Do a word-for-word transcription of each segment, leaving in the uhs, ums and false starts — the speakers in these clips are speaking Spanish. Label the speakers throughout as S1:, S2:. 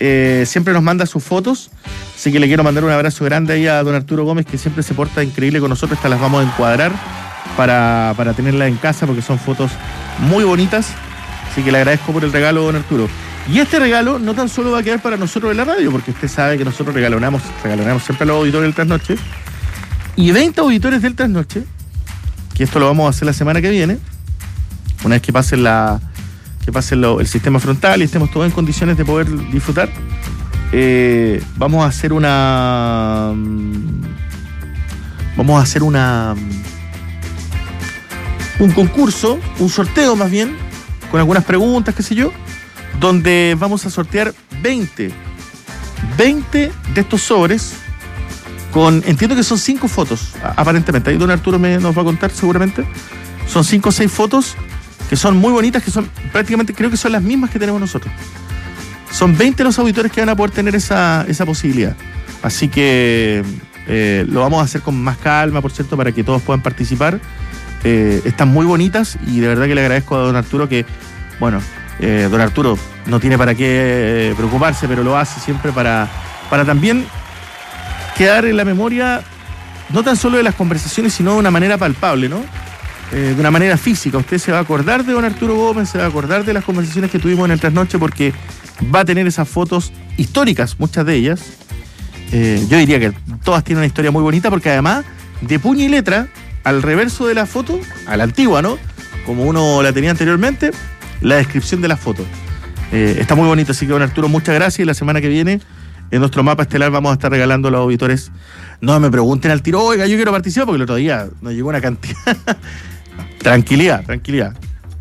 S1: eh, siempre nos manda sus fotos, así que le quiero mandar un abrazo grande ahí a don Arturo Gómez, que siempre se porta increíble con nosotros. Estas las vamos a encuadrar para, para tenerlas en casa, porque son fotos muy bonitas, así que le agradezco por el regalo, don Arturo. Y este regalo no tan solo va a quedar para nosotros en la radio, porque usted sabe que nosotros regalonamos, regalonamos siempre a los auditores del Trasnoche, y veinte auditores del Trasnoche, que esto lo vamos a hacer la semana que viene, una vez que pasen la que pase lo, el sistema frontal y estemos todos en condiciones de poder disfrutar, eh, vamos a hacer una vamos a hacer una un concurso, un sorteo más bien, con algunas preguntas, qué sé yo, donde vamos a sortear veinte de estos sobres con, entiendo que son cinco fotos, aparentemente, ahí don Arturo me, nos va a contar seguramente, son cinco o seis fotos que son muy bonitas, que son prácticamente, creo que son las mismas que tenemos nosotros. Son veinte los auditores que van a poder tener esa, esa posibilidad. Así que eh, lo vamos a hacer con más calma, por cierto, para que todos puedan participar. Eh, están muy bonitas y de verdad que le agradezco a don Arturo que, bueno, eh, don Arturo no tiene para qué eh, preocuparse, pero lo hace siempre para, para también quedar en la memoria, no tan solo de las conversaciones, sino de una manera palpable, ¿no? Eh, de una manera física. Usted se va a acordar de don Arturo Gómez, se va a acordar de las conversaciones que tuvimos en el Trasnoche, porque va a tener esas fotos históricas, muchas de ellas. Eh, yo diría que todas tienen una historia muy bonita, porque además, de puño y letra, al reverso de la foto, a la antigua, ¿no? Como uno la tenía anteriormente, la descripción de la foto. Eh, está muy bonita, así que don Arturo, muchas gracias, y la semana que viene, en nuestro mapa estelar, vamos a estar regalando a los auditores. No me pregunten al tiro, oiga, yo quiero participar, porque el otro día nos llegó una cantidad. Tranquilidad, tranquilidad.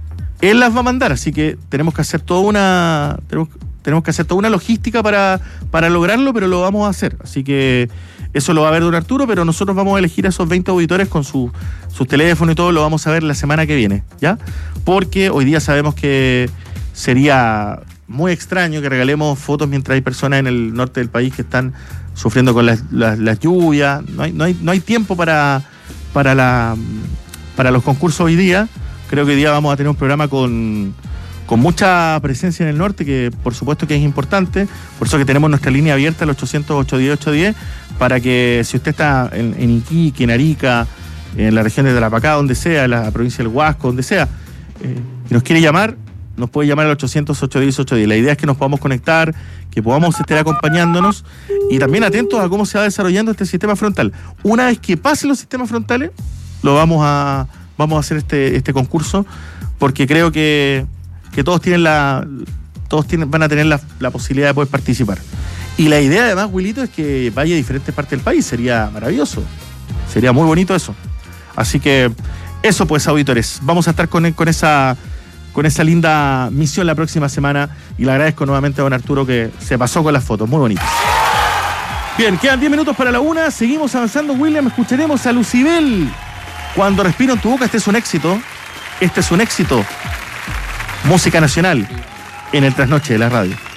S1: Él las va a mandar, así que tenemos que hacer toda una tenemos, tenemos que hacer toda una logística para, para lograrlo, pero lo vamos a hacer. Así que eso lo va a ver don Arturo, pero nosotros vamos a elegir a esos veinte auditores con su, sus teléfonos y todo, lo vamos a ver la semana que viene, ¿ya? Porque hoy día sabemos que sería muy extraño que regalemos fotos mientras hay personas en el norte del país que están sufriendo con las, las, las lluvias. No hay, no hay, no hay tiempo para, para la... para los concursos hoy día. Creo que hoy día vamos a tener un programa con, con mucha presencia en el norte, que por supuesto que es importante, por eso que tenemos nuestra línea abierta, el ochocientos, ochocientos diez, ochocientos diez, para que si usted está en, en Iquique, en Arica, en la región de Tarapacá, donde sea, en la provincia del Huasco, donde sea, eh, y nos quiere llamar, nos puede llamar al ochocientos, ochocientos diez, ochocientos diez. La idea es que nos podamos conectar, que podamos estar acompañándonos y también atentos a cómo se va desarrollando este sistema frontal. Una vez que pasen los sistemas frontales, lo vamos a vamos a hacer este este concurso, porque creo que, que todos tienen la todos tienen, van a tener la, la posibilidad de poder participar. Y la idea además, Wilito, es que vaya a diferentes partes del país. Sería maravilloso, sería muy bonito eso. Así que eso, pues, auditores, vamos a estar con, con esa con esa linda misión la próxima semana, y le agradezco nuevamente a don Arturo que se pasó con las fotos, muy bonitas. Bien, quedan diez minutos para la una, seguimos avanzando, William, escucharemos a Lucibel. Cuando respiro en tu boca. Este es un éxito, este es un éxito. Música nacional en el Trasnoche de la radio.